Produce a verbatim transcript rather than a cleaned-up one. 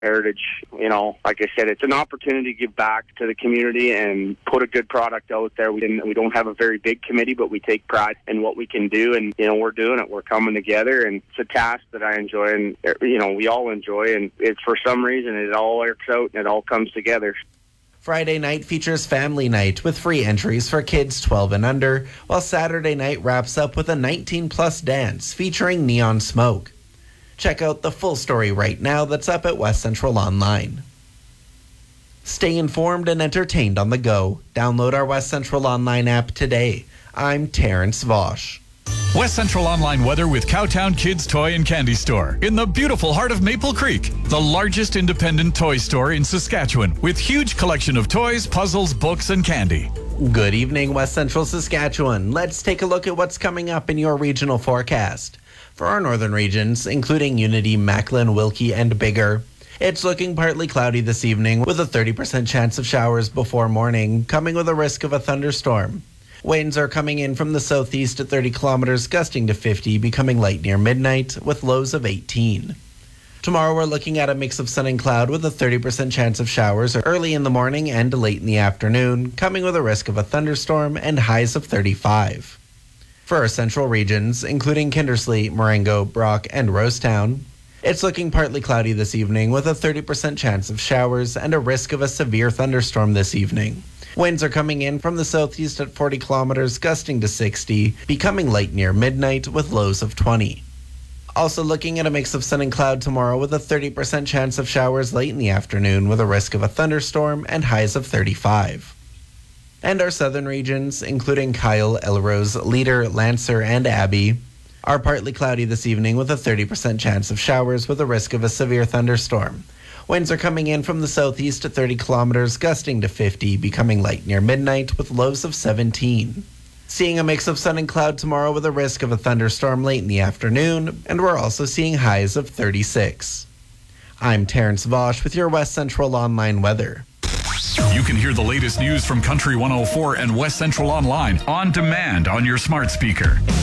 Heritage, you know, like I said, it's an opportunity to give back to the community and put a good product out there. We didn't, we don't have a very big committee, but we take pride in what we can do, and, you know, we're doing it. We're coming together, and it's a task that I enjoy, and, you know, we all enjoy, and it's for some reason it all works out and it all comes together. Friday night features family night with free entries for kids twelve and under, while Saturday night wraps up with a nineteen plus dance featuring Neon Smoke. Check out the full story right now that's up at West Central Online. Stay informed and entertained on the go. Download our West Central Online app today. I'm Terrence Vosch. West Central Online weather with Cowtown Kids Toy and Candy Store in the beautiful heart of Maple Creek, the largest independent toy store in Saskatchewan with huge collection of toys, puzzles, books, and candy. Good evening, West Central Saskatchewan. Let's take a look at what's coming up in your regional forecast. For our northern regions, including Unity, Macklin, Wilkie, and Biggar, it's looking partly cloudy this evening with a thirty percent chance of showers before morning, coming with a risk of a thunderstorm. Winds are coming in from the southeast at thirty kilometers, gusting to fifty, becoming light near midnight, with lows of eighteen. Tomorrow we're looking at a mix of sun and cloud with a thirty percent chance of showers early in the morning and late in the afternoon, coming with a risk of a thunderstorm and highs of thirty-five. For our central regions, including Kindersley, Marengo, Brock, and Rosetown, it's looking partly cloudy this evening with a thirty percent chance of showers and a risk of a severe thunderstorm this evening. Winds are coming in from the southeast at forty kilometers, gusting to sixty, becoming light near midnight with lows of twenty. Also looking at a mix of sun and cloud tomorrow with a thirty percent chance of showers late in the afternoon with a risk of a thunderstorm and highs of thirty-five. And our southern regions, including Kyle, Elrose, Leader, Lancer, and Abbey, are partly cloudy this evening with a thirty percent chance of showers with a risk of a severe thunderstorm. Winds are coming in from the southeast at thirty kilometers, gusting to fifty, becoming light near midnight with lows of seventeen. Seeing a mix of sun and cloud tomorrow with a risk of a thunderstorm late in the afternoon, and we're also seeing highs of thirty-six. I'm Terrence Vosch with your West Central Online weather. You can hear the latest news from Country one oh four and West Central Online on demand on your smart speaker.